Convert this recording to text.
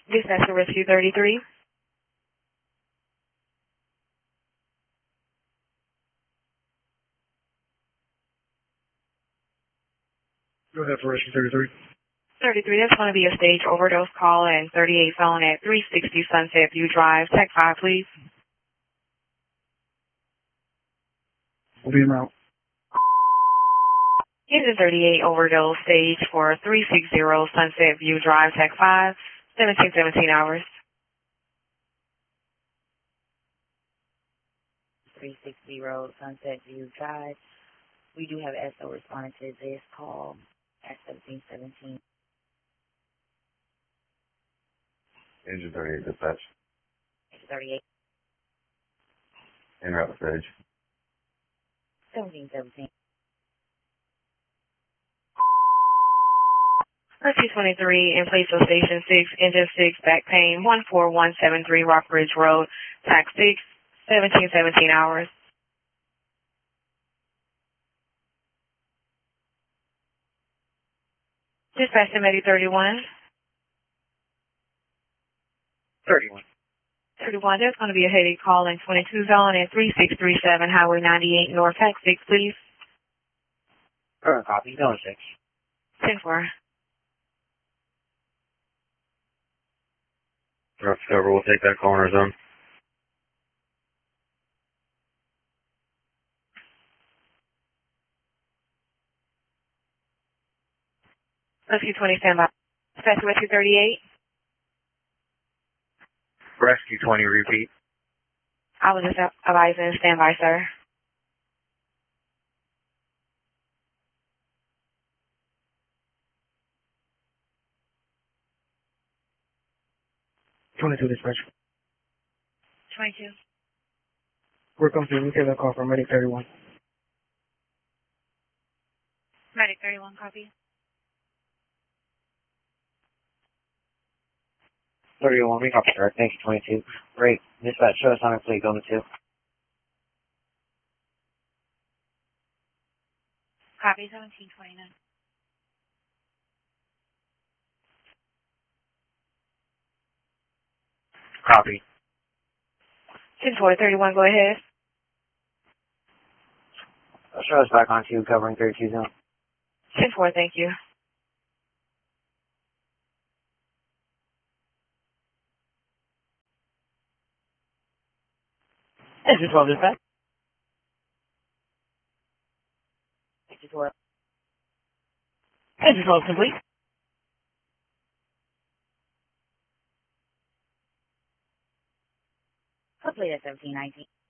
Dispatch to Rescue 33. Go ahead for Rescue 33. 33, that's going to be a stage overdose call and 38 phone at 360 Sunset View Drive. Tech 5, please. We'll be en route. Engine 38 overdose stage for 360 Sunset View Drive, Tech 5, 1717 hours. 360 Sunset View Drive. We do have SO responding to this call at 1717. Engine 38 dispatch. Engine 38. En route stage. 1717. Rescue 23 in place of Station 6, Engine 6, back pain, 14173 Rock Ridge Road, Tax 6, 1717 hours. Dispatch to Medi 31. 31. 31, there's going to be a headache call in 22 zone at 3637 Highway 98 North, Tax 6, please. Current copy. Zone 6. 10-4. Rough cover, we'll take that call in our zone. Rescue 20, stand by. Dispatch to Rescue 38. Rescue 20, repeat. I was just advising stand by, sir. Twenty-two dispatch. 22. We're confused. We take that call from Medic 31. Medic 31, copy. 31, we copy, sir. Thank you, 22. Great. Dispatch, show us on our fleet, going to 2. Copy 1729. Copy. 10-4, 31, go ahead. Show us back on 2, covering 32 zone. 10-4, thank you. Engine 12 dispatch. Engine 12. Engine 12 complete. Complete at 1719.